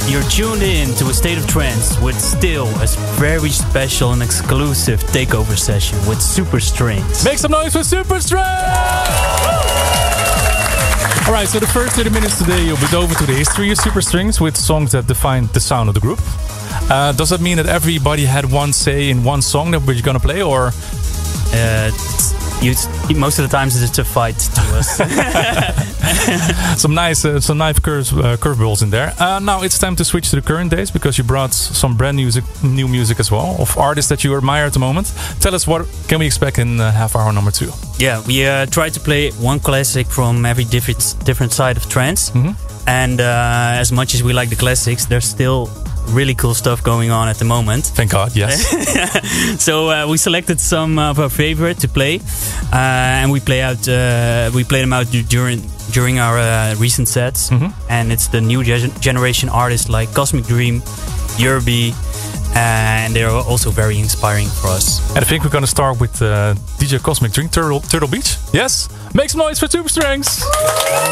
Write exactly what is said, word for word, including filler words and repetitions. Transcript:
You're tuned in to A State of Trance with still a very special and exclusive takeover session with Super Strings. Make some noise for Super Strings! Alright, so the first thirty minutes today you'll be dove into the history of Super Strings with songs that define the sound of the group. Uh, does that mean that everybody had one say in one song that we're gonna play, or? Uh, you, most of the times it's a fight to us. some nice, uh, some nice curves, uh, curveballs in there. Uh, now it's time to switch to the current days because you brought some brand new music, new music as well of artists that you admire at the moment. Tell us, what can we expect in uh, half hour number two? Yeah, we uh, try to play one classic from every different different side of trance, mm-hmm. and uh, as much as we like the classics, there's still really cool stuff going on at the moment. Thank God, yes. So uh, we selected some of our favorite to play, uh, and we play out. Uh, we play them out during during our uh, recent sets, mm-hmm. and it's the new ge- generation artists like Cosmic Dream, Yerby, uh, and they're also very inspiring for us. And I think we're gonna start with uh, D J Cosmic Dream, Turtle, Turtle Beach. Yes, make some noise for Super Strings.